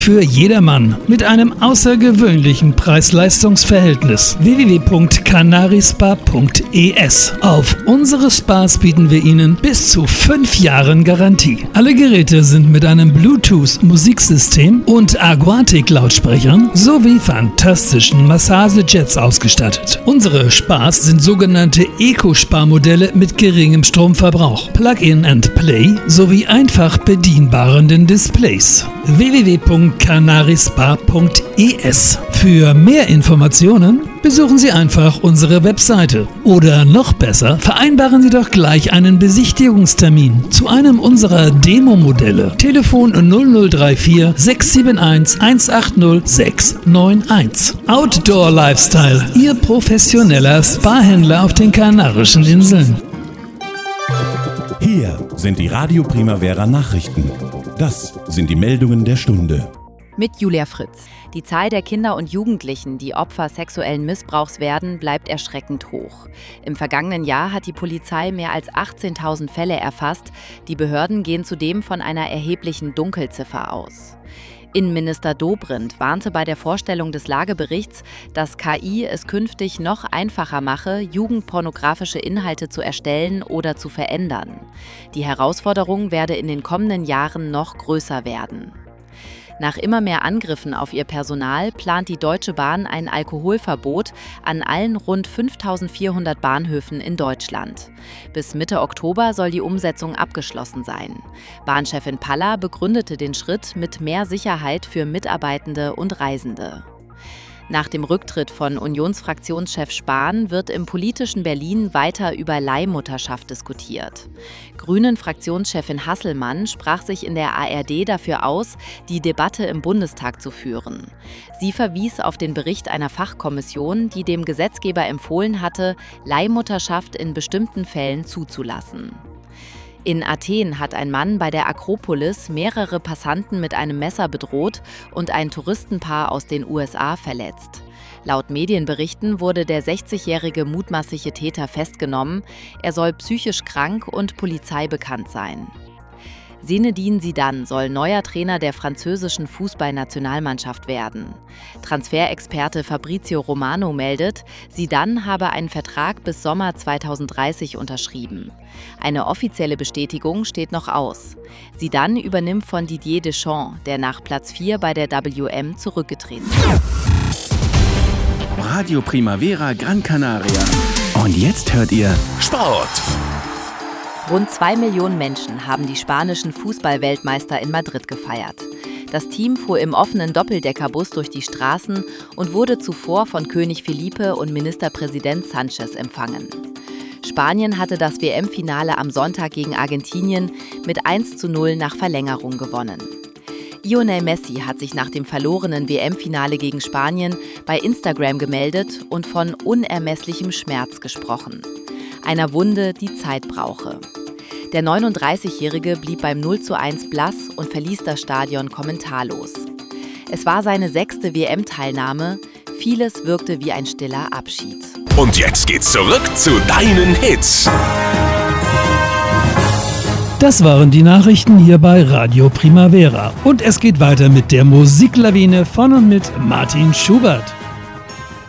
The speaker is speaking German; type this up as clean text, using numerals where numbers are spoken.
Für jedermann mit einem außergewöhnlichen Preis-Leistungs-Verhältnis. www.canarispa.es. Auf unsere Spas bieten wir Ihnen bis zu 5 Jahren Garantie. Alle Geräte sind mit einem Bluetooth-Musiksystem und Aquatic-Lautsprechern sowie fantastischen Massagejets ausgestattet. Unsere Spas sind sogenannte Eco-Spa-Modelle mit geringem Stromverbrauch, Plug-in-and-Play sowie einfach bedienbaren Displays. www.canarispa.es. Für mehr Informationen besuchen Sie einfach unsere Webseite. Oder noch besser, vereinbaren Sie doch gleich einen Besichtigungstermin zu einem unserer Demo-Modelle. Telefon 0034 671 180 691. Outdoor Lifestyle, Ihr professioneller Spa-Händler auf den Kanarischen Inseln. Hier sind die Radio Primavera Nachrichten. Das sind die Meldungen der Stunde. Mit Julia Fritz. Die Zahl der Kinder und Jugendlichen, die Opfer sexuellen Missbrauchs werden, bleibt erschreckend hoch. Im vergangenen Jahr hat die Polizei mehr als 18.000 Fälle erfasst. Die Behörden gehen zudem von einer erheblichen Dunkelziffer aus. Innenminister Dobrindt warnte bei der Vorstellung des Lageberichts, dass KI es künftig noch einfacher mache, jugendpornografische Inhalte zu erstellen oder zu verändern. Die Herausforderung werde in den kommenden Jahren noch größer werden. Nach immer mehr Angriffen auf ihr Personal plant die Deutsche Bahn ein Alkoholverbot an allen rund 5.400 Bahnhöfen in Deutschland. Bis Mitte Oktober soll die Umsetzung abgeschlossen sein. Bahnchefin Paller begründete den Schritt mit mehr Sicherheit für Mitarbeitende und Reisende. Nach dem Rücktritt von Unionsfraktionschef Spahn wird im politischen Berlin weiter über Leihmutterschaft diskutiert. Grünen-Fraktionschefin Hasselmann sprach sich in der ARD dafür aus, die Debatte im Bundestag zu führen. Sie verwies auf den Bericht einer Fachkommission, die dem Gesetzgeber empfohlen hatte, Leihmutterschaft in bestimmten Fällen zuzulassen. In Athen hat ein Mann bei der Akropolis mehrere Passanten mit einem Messer bedroht und ein Touristenpaar aus den USA verletzt. Laut Medienberichten wurde der 60-jährige mutmaßliche Täter festgenommen. Er soll psychisch krank und Polizei bekannt sein. Zinedine Zidane soll neuer Trainer der französischen Fußballnationalmannschaft werden. Transferexperte Fabrizio Romano meldet, Zidane habe einen Vertrag bis Sommer 2030 unterschrieben. Eine offizielle Bestätigung steht noch aus. Zidane übernimmt von Didier Deschamps, der nach Platz 4 bei der WM zurückgetreten ist. Radio Primavera Gran Canaria. Und jetzt hört ihr Sport. Rund 2 Millionen Menschen haben die spanischen Fußball-Weltmeister in Madrid gefeiert. Das Team fuhr im offenen Doppeldeckerbus durch die Straßen und wurde zuvor von König Felipe und Ministerpräsident Sánchez empfangen. Spanien hatte das WM-Finale am Sonntag gegen Argentinien mit 1:0 nach Verlängerung gewonnen. Lionel Messi hat sich nach dem verlorenen WM-Finale gegen Spanien bei Instagram gemeldet und von unermesslichem Schmerz gesprochen. Einer Wunde, die Zeit brauche. Der 39-Jährige blieb beim 0:1 blass und verließ das Stadion kommentarlos. Es war seine 6. WM-Teilnahme. Vieles wirkte wie ein stiller Abschied. Und jetzt geht's zurück zu deinen Hits. Das waren die Nachrichten hier bei Radio Primavera. Und es geht weiter mit der Musiklawine von und mit Martin Schubert.